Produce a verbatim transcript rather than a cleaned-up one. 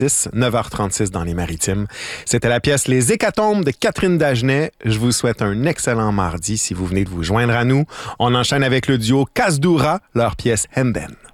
neuf heures trente-six dans les Maritimes. C'était la pièce Les Hécatombes de Catherine Dagenet. Je vous souhaite un excellent mardi si vous venez de vous joindre à nous. On enchaîne avec le duo Kasdoura, leur pièce Hemben.